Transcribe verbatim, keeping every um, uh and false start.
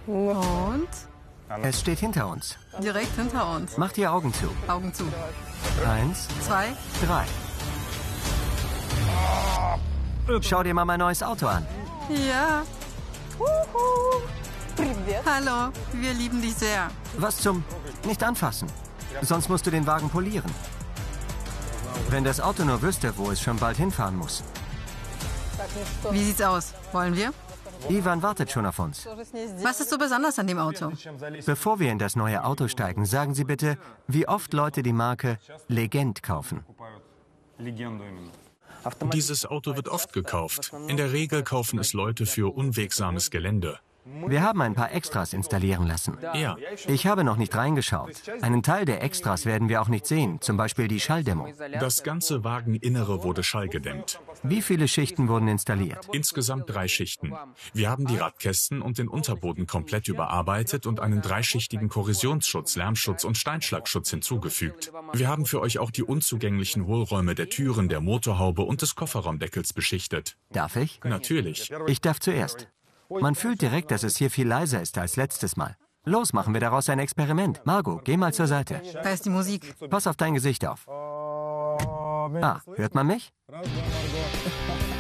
Und? Es steht hinter uns. Direkt hinter uns. Mach die Augen zu. Augen zu. Eins, Zwei. drei. Schau dir mal mein neues Auto an. Ja. Hallo, wir lieben dich sehr. Was zum... Nicht anfassen. Sonst musst du den Wagen polieren. Wenn das Auto nur wüsste, wo es schon bald hinfahren muss. Wie sieht's aus? Wollen wir? Ivan wartet schon auf uns. Was ist so besonders an dem Auto? Bevor wir in das neue Auto steigen, sagen Sie bitte, wie oft Leute die Marke Legend kaufen. Dieses Auto wird oft gekauft. In der Regel kaufen es Leute für unwegsames Gelände. Wir haben ein paar Extras installieren lassen. Ja, Ich habe noch nicht reingeschaut. Einen Teil der Extras werden wir auch nicht sehen, zum Beispiel die Schalldämmung. das ganze Wageninnere wurde schallgedämmt. Wie viele Schichten wurden installiert? Insgesamt drei Schichten. Wir haben die Radkästen und den Unterboden komplett überarbeitet und einen dreischichtigen Korrosionsschutz, Lärmschutz und Steinschlagschutz hinzugefügt. Wir haben für euch auch die unzugänglichen Hohlräume der Türen, der Motorhaube und des Kofferraumdeckels beschichtet. Darf ich? Natürlich. Ich darf zuerst. Man fühlt direkt, dass es hier viel leiser ist als letztes Mal. Los, machen wir daraus ein Experiment. Margot, geh mal zur Seite. Da ist die Musik. Pass auf dein Gesicht auf. Ah, hört man mich?